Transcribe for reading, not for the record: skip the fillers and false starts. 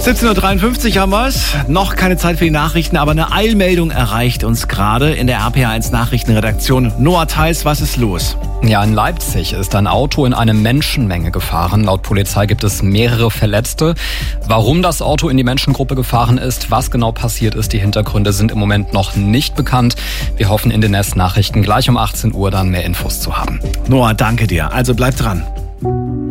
17.53 Uhr haben wir es. Noch keine Zeit für die Nachrichten, aber eine Eilmeldung erreicht uns gerade in der RPA1 Nachrichtenredaktion. Noah Theis, was ist los? Ja, in Leipzig ist ein Auto in eine Menschenmenge gefahren. Laut Polizei gibt es mehrere Verletzte. Warum das Auto in die Menschengruppe gefahren ist, was genau passiert ist, die Hintergründe sind im Moment noch nicht bekannt. Wir hoffen in den nächsten Nachrichten gleich um 18 Uhr dann mehr Infos zu haben. Noah, danke dir. Also bleib dran.